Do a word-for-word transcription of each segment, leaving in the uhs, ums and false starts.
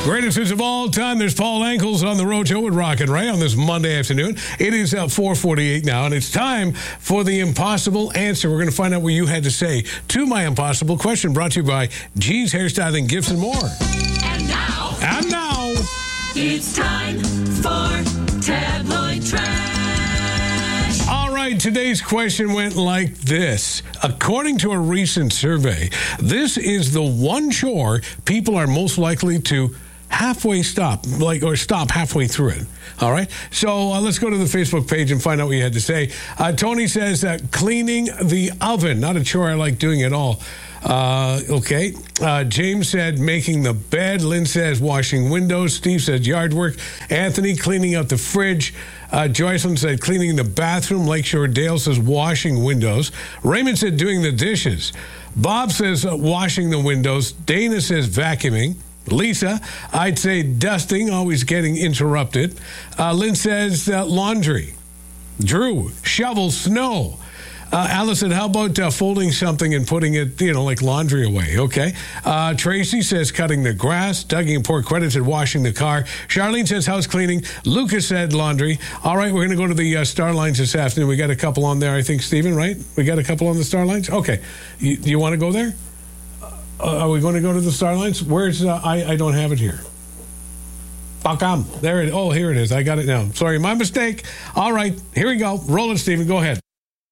Greatest hits of all time. There's Paul Ankles on the Road Show with Rock and Ray on this Monday afternoon. It is uh, four forty-eight now, and it's time for the impossible answer. We're going to find out what you had to say to my impossible question, brought to you by G's Hairstyling, Gifts, and more. And now, And now, it's time for Tabloid Trash. all right, today's question went like this. According to a recent survey, this is the one chore people are most likely to halfway stop, like, or stop halfway through it. All right. So uh, let's go to the Facebook page and find out what you had to say. Uh, Tony says that cleaning the oven, not a chore I like doing at all. Uh, okay. Uh, James said making the bed. Lynn says washing windows. Steve said yard work. Anthony cleaning out the fridge. Uh, Joycelyn said cleaning the bathroom. Lakeshore Dale says washing windows. Raymond said doing the dishes. Bob says uh, washing the windows. Dana says vacuuming. Lisa, I'd say dusting, always getting interrupted. Uh, Lynn says uh, laundry. Drew, shovel snow. Uh, Alice said, how about uh, folding something and putting it, you know, like laundry away? Okay. Uh, Tracy says cutting the grass. Dougie and Port Credit said washing the car. Charlene says house cleaning. Lucas said laundry. All right, we're going to go to the uh, Star Lines this afternoon. We got a couple on there, I think, Stephen, right? We got a couple on the Star Lines? Okay. You, you want to go there? Uh, are we going to go to the Star Lines? Where's, uh, I, I don't have it here. Bakam. There it is. Oh, here it is. I got it now. Sorry, my mistake. All right, here we go. Roll it, Stephen. Go ahead.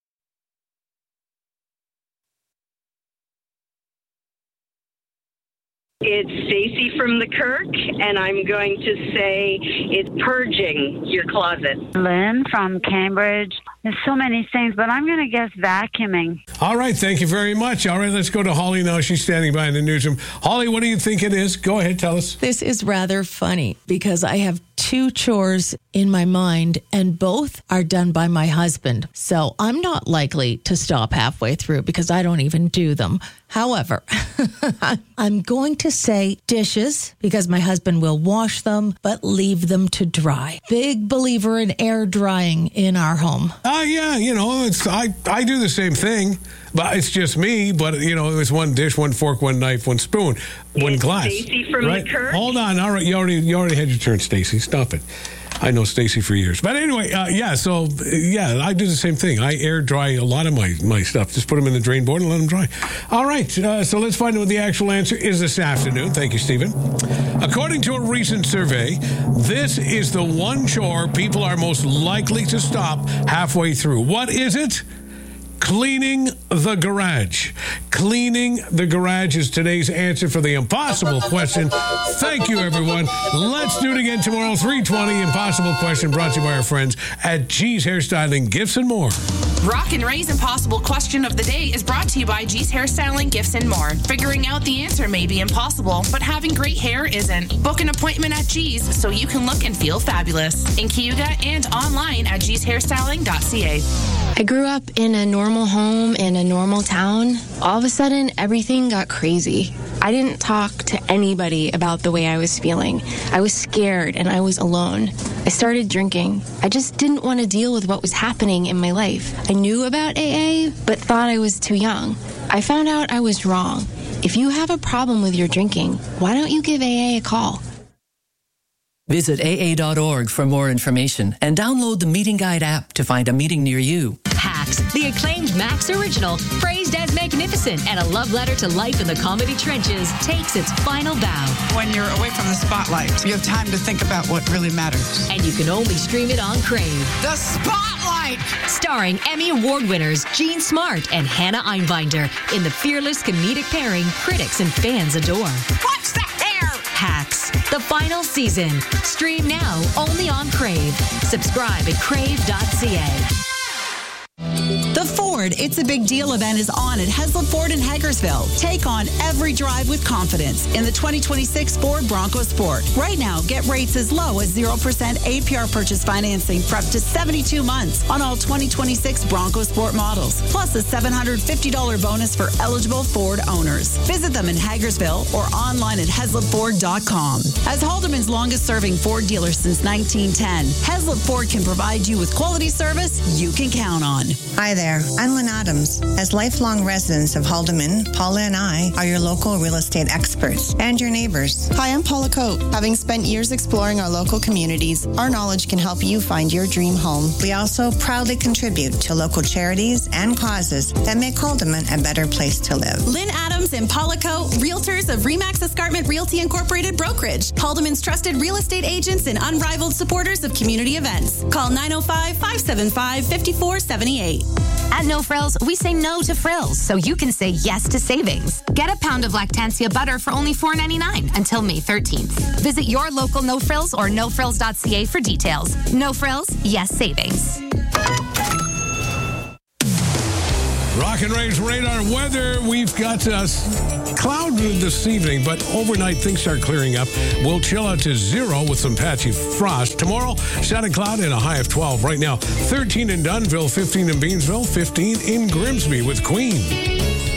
It's Stacy from the Kirk, and I'm going to say it's purging your closet. Lynn from Cambridge. There's so many things, but I'm going to guess vacuuming. All right, thank you very much. All right, let's go to Holly now. She's standing by in the newsroom. Holly, what do you think it is? Go ahead, tell us. This is rather funny because I have two chores in my mind and both are done by my husband. So I'm not likely to stop halfway through because I don't even do them. However, I'm going to say dishes because my husband will wash them but leave them to dry. Big believer in air drying in our home. Uh, yeah, you know, it's I, I do the same thing, but it's just me. But, you know, it's one dish, one fork, one knife, one spoon, one It's glass. Stacy from right? the Kirk. Hold on. All right, you already, you already had your turn, Stacy. Stop it. I know Stacy for years. But anyway, uh, yeah, so, uh, yeah, I do the same thing. I air dry a lot of my, my stuff. Just put them in the drain board and let them dry. All right, uh, so let's find out what the actual answer is this afternoon. Thank you, Stephen. According to a recent survey, this is the one chore people are most likely to stop halfway through. What is it? Cleaning the garage. Cleaning the garage is today's answer for the impossible question. Thank you, everyone. Let's do it again tomorrow, three twenty. Impossible question brought to you by our friends at G's Hairstyling, Gifts, and more. Rock and Ray's Impossible Question of the Day is brought to you by G's Hairstyling, Gifts, and more. Figuring out the answer may be impossible, but having great hair isn't. Book an appointment at G's so you can look and feel fabulous. In Cayuga and online at G's Hairstyling dot c a. I grew up in a normal home in a normal town. All of a sudden, everything got crazy. I didn't talk to anybody about the way I was feeling. I was scared and I was alone. I started drinking. I just didn't want to deal with what was happening in my life. I knew about A A, but thought I was too young. I found out I was wrong. If you have a problem with your drinking, why don't you give A A a call? Visit A A dot org for more information and download the Meeting Guide app to find a meeting near you. Hacks, the acclaimed Max original, praised as magnificent and a love letter to life in the comedy trenches, takes its final bow. When you're away from the spotlight, you have time to think about what really matters. And you can only stream it on Crave. The Spotlight! Starring Emmy Award winners Jean Smart and Hannah Einbinder in the fearless comedic pairing critics and fans adore. What's the hair? Hacks, the final season. Stream now only on Crave. Subscribe at crave dot c a. The Ford It's a Big Deal event is on at Heslop Ford in Hagersville. Take on every drive with confidence in the twenty twenty-six Ford Bronco Sport. Right now, get rates as low as zero percent A P R purchase financing for up to seventy-two months on all twenty twenty-six Bronco Sport models, plus a seven hundred fifty dollars bonus for eligible Ford owners. Visit them in Hagersville or online at heslop ford dot com. As Haldeman's longest-serving Ford dealer since nineteen ten, Heslop Ford can provide you with quality service you can count on. Hi there. I'm I'm Lynn Adams. As lifelong residents of Haldeman, Paula and I are your local real estate experts and your neighbors. Hi, I'm Paula Coate. Having spent years exploring our local communities, our knowledge can help you find your dream home. We also proudly contribute to local charities and causes that make Haldeman a better place to live. Lynn Adams and Paula Coate, realtors of Remax Escarpment Realty Incorporated Brokerage, Haldeman's trusted real estate agents and unrivaled supporters of community events. Call nine oh five, five seven five, five four seven eight. At No Frills, we say no to frills so you can say yes to savings. Get a pound of Lactancia butter for only four ninety-nine until May thirteenth. Visit your local No Frills or no frills dot c a for details. No Frills, yes savings. Rock and Rage radar weather. We've got uh, cloud this evening, but overnight things start clearing up. We'll chill out to zero with some patchy frost. Tomorrow, sun and cloud and a high of twelve. Right now, thirteen in Dunnville, fifteen in Beansville, fifteen in Grimsby with Queen.